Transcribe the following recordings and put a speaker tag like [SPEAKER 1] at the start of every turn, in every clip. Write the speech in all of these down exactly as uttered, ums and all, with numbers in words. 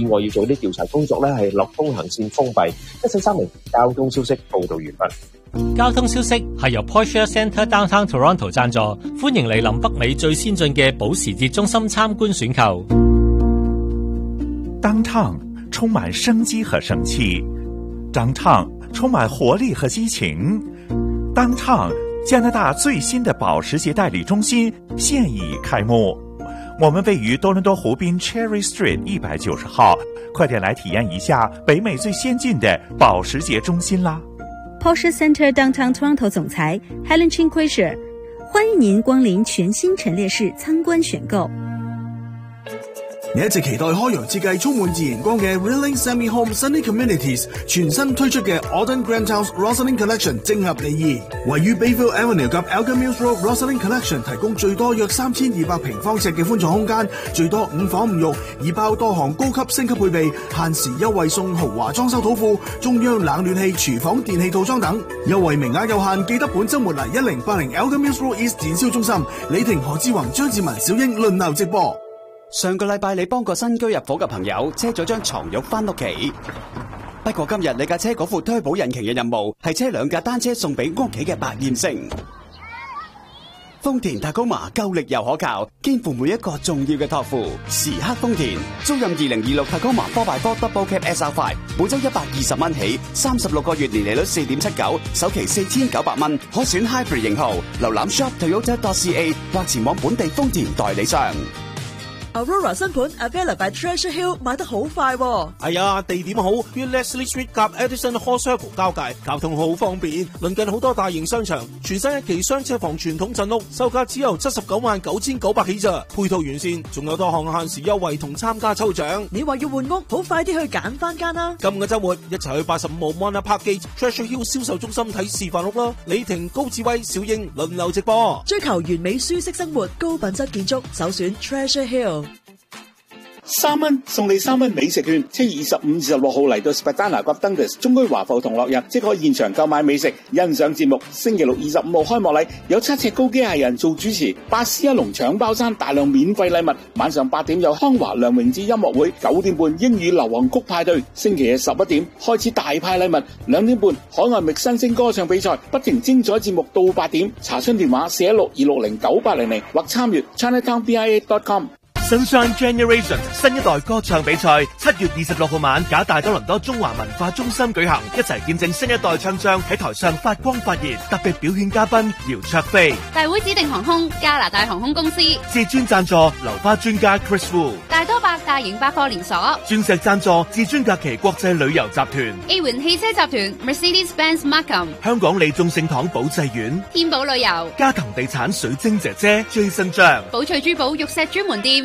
[SPEAKER 1] 意外要做啲調查工作咧，係落東行線封閉。一四三零交通消息報道完畢。
[SPEAKER 2] 交通消息係由 Porsche Centre Downtown Toronto 贊助，歡迎嚟臨北美最先進嘅保時捷中心參觀選購。
[SPEAKER 3] Downtown 充滿生機和生氣 ，Downtown 充滿活力和激情 ，Downtown 加拿大最新的保時捷代理中心現已開幕。我們位於多倫多湖邊 Cherry Street 一百九十號，快點來體驗一下北美最先進的保時捷中心啦！
[SPEAKER 4] Porsche Centre Downtown Toronto 總裁 Helen Chin Quisher， 歡迎您光臨全新陳列室參觀選購。
[SPEAKER 5] 你一直期待開揚設計充滿自然光嘅 Reeling Semi Home Sunny Communities 全新推出嘅 Auden Grand House Rosalind Collection 正合你意。位於 Bayville Avenue 及 Elgin Mills Road Rosalind Collection 提供最多約三千二百平方尺嘅寬敞空間，最多五房五浴，已包多項高級升級配備，限時優惠送豪華裝修土庫、中央冷暖氣、廚房電器套裝等。優惠名額有限，記得本週末嚟一零八零 Elgin Mills Road East 展銷中心，李婷、何志宏、張志文、小英輪流直播。
[SPEAKER 6] 上個禮拜你幫個新居入伙嘅朋友車咗張床褥翻屋企，不過今日你架車嗰副推保引擎嘅任務係車兩架單車送俾屋企嘅百厭星。豐田塔高馬夠力又可靠，肩負每一個重要嘅託付。時刻豐田，租賃二零二六塔高馬 four by four Double Cab S R five， 每周一百二十蚊起，三十六個月年利率四點七九，首期四千九百蚊，可選 Hybrid 型號。瀏覽 shop toyota dot c a 或前往本地豐田代理商。
[SPEAKER 7] Aurora 新盤 Avella by Treasure Hill 買得好快喎。
[SPEAKER 8] 係啊，地點好，於 Leslie Street 及 Edison Hall Circle 交界，交通好方便，鄰近好多大型商場。全新一期雙車房傳統鎮屋，售價只由七十九萬九千九百起咋，配套完善，仲有多項限時優惠同參加抽獎。
[SPEAKER 7] 你話要換屋，好快啲去揀翻間啦！
[SPEAKER 8] 今個週末一齊去八十五號 Mona Park Gate Treasure Hill 銷售中心睇示範屋啦！李婷、高志威、小英輪流直播，
[SPEAKER 7] 追求完美舒適生活、高品質建築，首選 Treasure Hill。
[SPEAKER 9] 三蚊送你三蚊美食券，七月二十五、二十六號嚟到 Spadana 及 Dundas 中區華埠同樂日，即可現場購買美食、欣賞節目。星期六二十五號開幕禮有七尺高機械人做主持，巴斯一龍搶包餐，大量免費禮物。晚上八點有康華梁榮志音樂會，九點半英語流行曲派對。星期日十一點開始大派禮物，兩點半海外覓新星歌唱比賽，不停精彩節目到八點。查詢電話四一六二六零九八零零或參閱 Chinatown B I A dot com。
[SPEAKER 3] Sunshine Generation 新一代歌唱比賽七月二十六號晚，假大多倫多中華文化中心舉行，一齊見證新一代唱將喺台上發光發熱。特別表演嘉賓姚焯菲，
[SPEAKER 10] 大會指定航空加拿大航空公司，
[SPEAKER 3] 至尊贊助流花專家 Chris Wu，
[SPEAKER 10] 大多百大型百貨連鎖，
[SPEAKER 3] 鑽石贊助至尊假期國際旅遊集團，
[SPEAKER 10] A 環汽車集團 Mercedes-Benz Markham，
[SPEAKER 3] 香港利眾聖堂保濟院，
[SPEAKER 10] 天寶旅遊，
[SPEAKER 3] 嘉騰地產水晶姐姐 Jason 張，
[SPEAKER 10] 寶翠珠寶玉石專門店。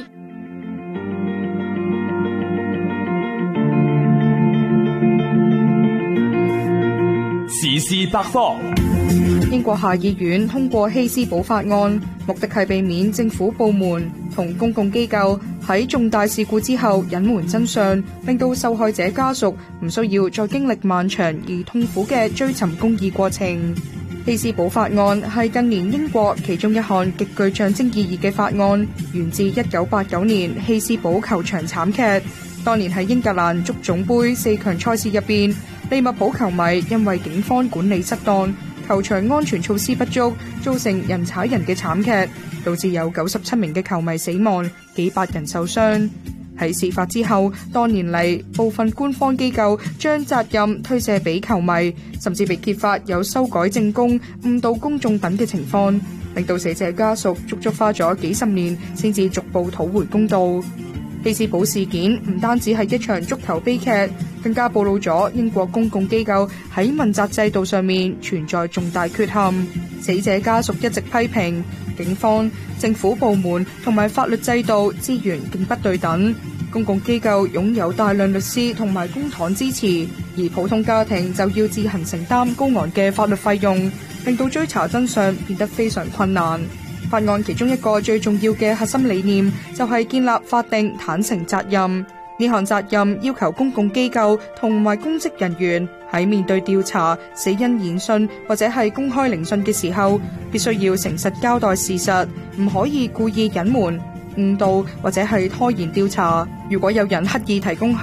[SPEAKER 11] 時事百科。
[SPEAKER 12] 英國下議院通過希斯堡法案，目的係避免政府部門同公共機構喺重大事故之後隱瞞真相，令到受害者家屬唔需要再經歷漫長而痛苦嘅追尋公義過程。希斯堡法案係近年英國其中一項極具象徵意義嘅法案，源自一九八九年希斯堡球場慘劇。當年喺英格蘭足總盃四強賽事入邊，利物浦球迷因為警方管理失當、球場安全措施不足，造成人踩人嘅慘劇，導致有九十七名嘅球迷死亡，幾百人受傷。喺事發之後，多年嚟部分官方機構將責任推卸俾球迷，甚至被揭發有修改證供、誤導公眾等嘅情況，令到死者家屬足足花咗幾十年先至逐步討回公道。希斯堡事件唔單止係一場足球悲劇，更加暴露咗英國公共機構喺問責制度上面存在重大缺陷。死者家屬一直批評警方、政府部門同埋法律制度資源並不對等，公共機構擁有大量律師同埋公帑支持，而普通家庭就要自行承擔高昂嘅法律費用，令到追查真相變得非常困難。法案其中一個最重要嘅核心理念就係建立法定坦誠責任。呢項責任要求公共機構同埋公職人員喺面對調查、死因研訊或者係公開聆訊嘅時候，必須要誠實交代事實，唔可以故意隱瞞、誤導或者係拖延調查。如果有人刻意提供